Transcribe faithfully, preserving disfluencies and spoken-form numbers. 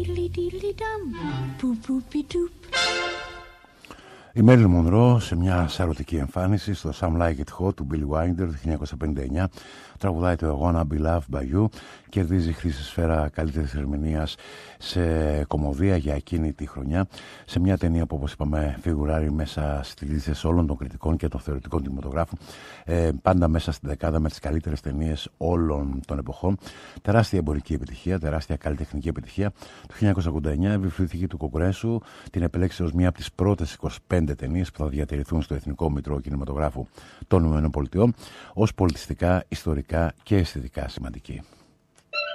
Η Μέριλιν Μονρό σε μια σαρωτική εμφάνιση στο Some Like It Hot του Billy Wilder του χίλια εννιακόσια πενήντα εννιά τραγουδάει το αγώνα Be Loved by You, κερδίζει χρυσή σφαίρα καλύτερης ερμηνείας σε κομμωδία για εκείνη τη χρονιά, σε μια ταινία που, όπως είπαμε, φιγουράρει μέσα στις λίστες όλων των κριτικών και των θεωρητικών κινηματογράφων, ε, πάντα μέσα στην δεκάδα με τις καλύτερες ταινίες όλων των εποχών. Τεράστια εμπορική επιτυχία, τεράστια καλλιτεχνική επιτυχία. Το χίλια εννιακόσια ογδόντα εννιά η βιβλιοθήκη του Κογκρέσου την επέλεξε ως μία από τις πρώτες είκοσι πέντε ταινίες που θα διατηρηθούν στο Εθνικό Μητρό Κινηματογράφου των ΗΠΑ ως πολιτιστικά, ιστορικά και αισθητικά σημαντική.